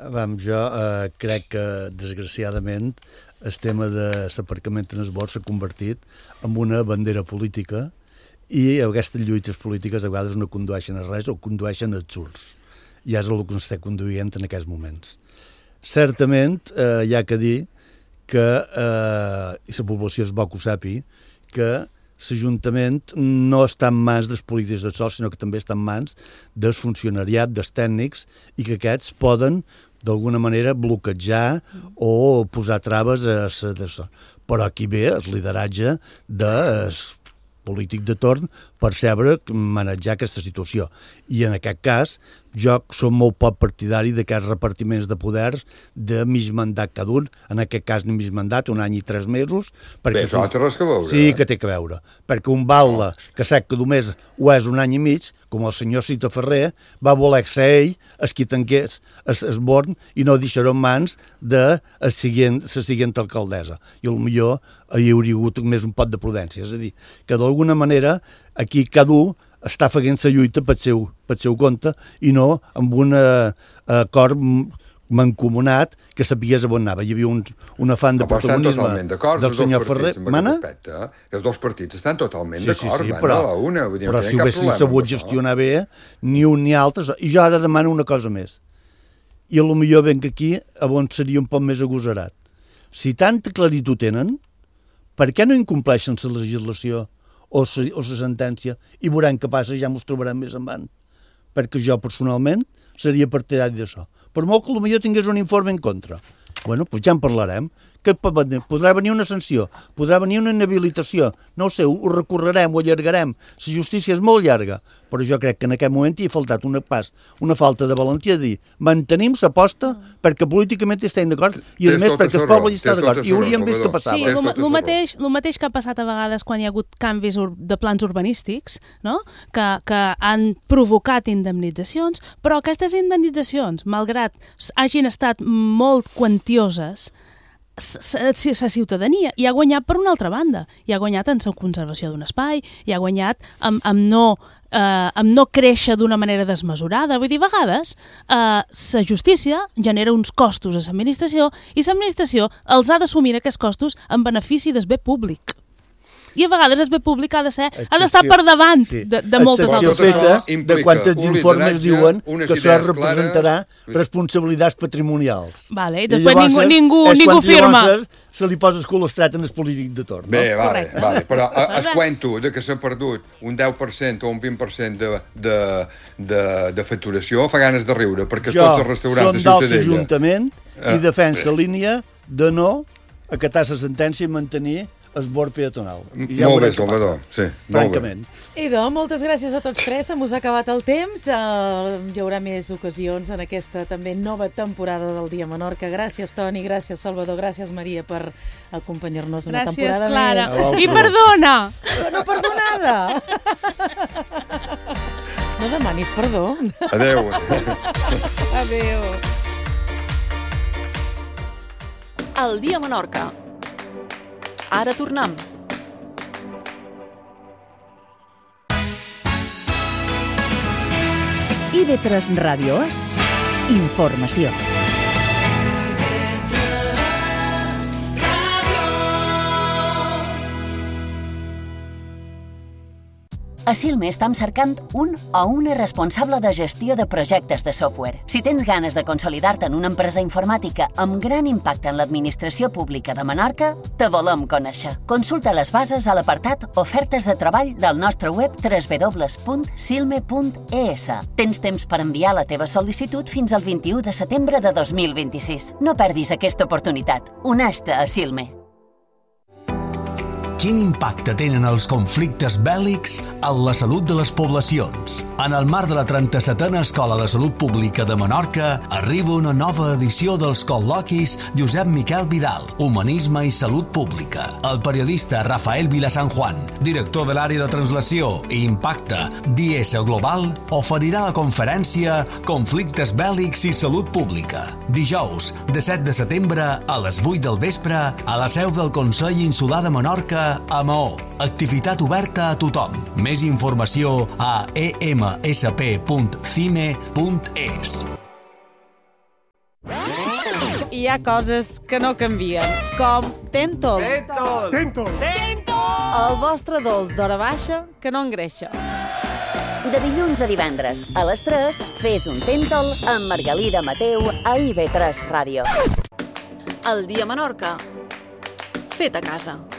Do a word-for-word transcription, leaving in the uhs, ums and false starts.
Vam, jo eh, crec que, desgraciadament, el tema de l'aparcament en esbord s'ha convertit en una bandera política i aquestes lluites polítiques a vegades no condueixen a res o condueixen a absurds. I és el que ens està conduint en aquests moments. Certament, eh, hi ha que dir que, eh, i la població és bo que ho sàpiga, que l'Ajuntament no està en mans dels polítics del sol, sinó que també està en mans del funcionariat, dels tècnics, i que aquests poden, d'alguna manera, bloquejar o posar traves a la... Però aquí ve el lideratge del polític de torn per saber manejar aquesta situació. I en aquest cas, jo som molt poc partidari d'aquests repartiments de poders de mig mandat cada un, en aquest cas ni mig mandat, un any i tres mesos. Bé, això té res que veure. Sí, que té que veure. Perquè un batle, que sap que només ho és un any i mig, com el senyor Cito Ferrer, va voler ser ell el qui tanqués el born i no deixarà en mans de la següent, la següent alcaldessa. I potser hi hauria hagut més un pot de prudència. És a dir, que d'alguna manera aquí cada un està fent la lluita pel seu, pel seu compte i no amb un acord mancomunat que sapigués on anava. Hi havia un, un afany de protagonisme del senyor Ferrer. Mana? Els dos partits estan totalment sí, d'acord, sí, sí, van però, a la una. Vull dir, però no si ho haguessin sabut gestionar bé, ni un ni altre. I jo ara demano una cosa més. I a lo millor venc aquí on seria un poc més agosarat. Si tanta claritud tenen, per què no incompleixen la legislació o la sentència i veurem què passa, ja ens trobarem més endavant. Perquè jo, personalment, seria partidari d'això. Per molt que potser tingués un informe en contra. Bueno, doncs ja en parlarem. Que podrà venir una sanció, podrà venir una inhabilitació, no ho sé, ho recorrerem, ho allargarem. La justícia és molt llarga, però jo crec que en aquest moment hi ha faltat una pas, una falta de valentia de dir mantenim l'aposta perquè políticament hi estem d'acord i a més perquè el poble hi està d'acord. I hauríem vist què passava. Sí, el mateix, el mateix que ha passat a vegades quan hi ha hagut canvis de plans urbanístics, no? que, que han provocat indemnitzacions, però aquestes indemnitzacions, malgrat hagin estat molt quantioses, la ciutadania hi ha guanyat per una altra banda, hi ha guanyat en la conservació d'un espai, hi ha guanyat amb, amb, no, eh, amb no créixer d'una manera desmesurada. Vull dir, a vegades eh, la justícia genera uns costos a l'administració i l'administració els ha d'assumir aquests costos en benefici del bé públic. I a vegades el bé públic ha de ser, ha d'estar per davant sí. de, de moltes altres coses. De quantes informes diuen que això representarà responsabilitats patrimonials. Vale, i després I ningú, ningú, ningú firma. Se li posa escolastrat en el polític de torn. Bé, no? vale, vale, però es cuento de que s'ha perdut un deu per cent o un vint per cent de, de, de, de facturació, fa ganes de riure, perquè jo tots els restaurants de Ciutadella... Jo som del l'Ajuntament i defensa la línia de no acatar la sentència i mantenir esbord peatonal. I ja molt bé, Salvador. Sí, francament. Idò, moltes gràcies a tots tres. Se mos ha acabat el temps. Uh, hi haurà més ocasions en aquesta també nova temporada del Dia Menorca. Gràcies, Toni. Gràcies, Salvador. Gràcies, Maria, per acompanyar-nos una gràcies, temporada Clara. més. Gràcies, Clara. I perdona! No, perdonada! No demanis perdó. Adéu. Adéu. El Dia Menorca. Ara tornem. I V tres Ràdio És informació. A Silme estem cercant un o una responsable de gestió de projectes de software. Si tens ganes de consolidar-te en una empresa informàtica amb gran impacte en l'administració pública de Menorca, te volem conèixer. Consulta les bases a l'apartat Ofertes de treball del nostre web w w w punt silme punt e s. Tens temps per enviar la teva sol·licitud fins al vint-i-u de setembre de dos mil vint-i-sis. No perdis aquesta oportunitat. Uneix-te a Silme. Quin impacte tenen els conflictes bèl·lics en la salut de les poblacions? En el marc de la trenta-setena Escola de Salut Pública de Menorca arriba una nova edició dels col·loquis Josep Miquel Vidal, Humanisme i Salut Pública. El periodista Rafael Vilasanjuan, director de l'àrea de translació i impacte d'I S Global, oferirà la conferència Conflictes bèl·lics i Salut Pública. Dijous, de set de setembre, a les vuit del vespre, a la seu del Consell Insular de Menorca, a Maó. Activitat oberta a tothom. Més informació a e m s p punt cime punt e s. hi ha coses que no canvien, com Tentol. Tentol! Tentol! Tentol! El vostre dolç d'hora baixa que no engreixa. De dilluns a divendres, a les tres, fes un Tentol amb Margalida Mateu a I V tres Ràdio. El dia Menorca. Fet a casa.